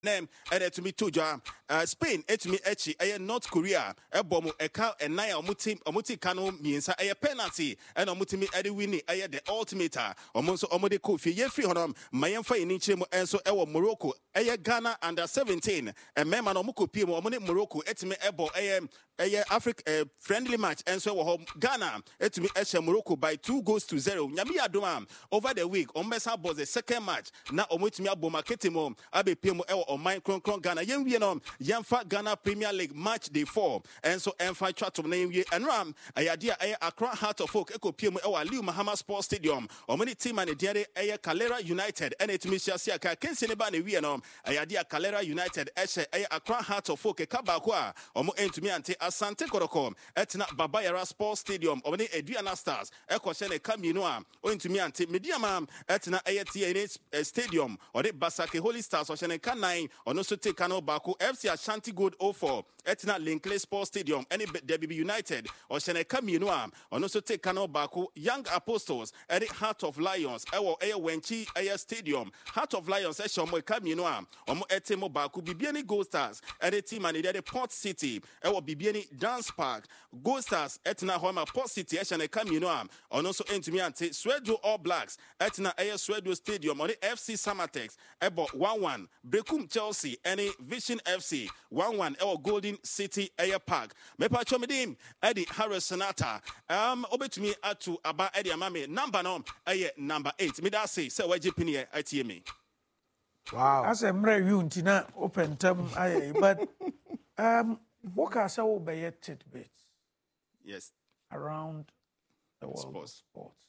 name and to me too Spain to me echi North Korea ebomo eka enaya omuti kano miensa penalty and omutimi edi winning the ultimate omonso omode kofi ye free honom mayemfa eni chiremo enso ewo Morocco Ghana under 17 and mema no muko pie mo omone Morocco etime ebo Africa friendly match enso ewo Ghana etumi eche Morocco by 2-0 nyame adoma over the week ombesa was the second match na omutimi aboma ketimo abe pie mo ewo Oman Kron Ghana yemwie no yemfa Ghana Premier League match day 4 and so emfa twatom na yemwie enram ayadia Accra Heart of Oak ekopie mo ewo Aliu Mahama Sports Stadium omani team and the Calera United and etumi hia ka kensi ne ba na wie no ayadia Calera United Accra Heart of Oak kabako a omo entumi ante Asante Koroko etna Babayara Sports Stadium omani Aduana Stars ekose ne kamino a ontumi ante Mediama etna TNA Stadium or the Basake Holy Stars o shene kan ono so take Kano Bako FC Ashanti Gold 04 etna Linkley Sports Stadium any Debbie United or shene kamino a ono so take Kano Bako Young Apostles at the Heart of Lions ewo Wenchi Stadium Heart of Lions eshomo kamino a omo etemo Bako Bibiani Gold Stars at the team and the Port City ewo Bibiani Dance Park Gold Stars etna Homa Port City eshene kamino a ono so entumi ante Swedro All Blacks etna Swedro Stadium on the FC Samatex ebo 1-1 Brekum Chelsea any Vision FC 1-1 ewo Golden City Park mepa chomedim Eddie Harrisonata obetumi atu aba Eddie amame number no number 8 me da say waje pini atme. Wow, as a mre yuntina open term but what can say obey tidbits yes around the world sports.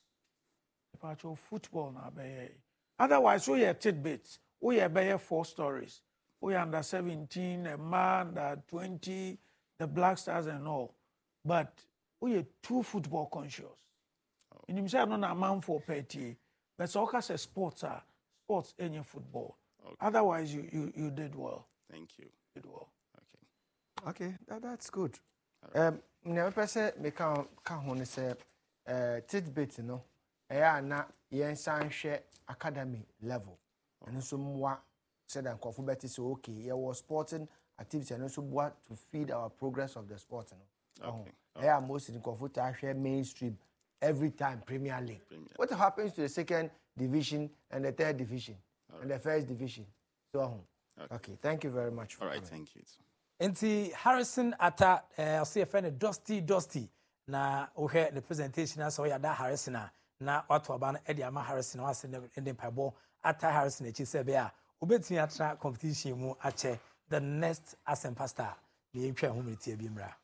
Part of football na be otherwise we have tidbits we have 4 stories we under 17 a man under 20 the Black Stars and all but we are too football conscious in himself no na man for petty but soccer says sports any football otherwise you did well. Thank you. Did well. Okay, that's good. Never person me can hone say tidbit no na yen san hwe academy level and so mwa said and kofu beti so okay yeah was sporting activity and also what to feed our progress of the sport no okay most in kofu ta hwe mainstream every time Premier League. What happens to the second division and the third division and the first division so okay thank you very much for all right coming. Thank you. Enti Harrison ata I'll say a friend Dusty na ohe the presentation as oya da Harrison na oto aba na Eddie Ama Harrison was in the pabo ata Harrison echi se be a obetini atra competition mu ache the next Asempa Star na yentwa hu meti abi mra.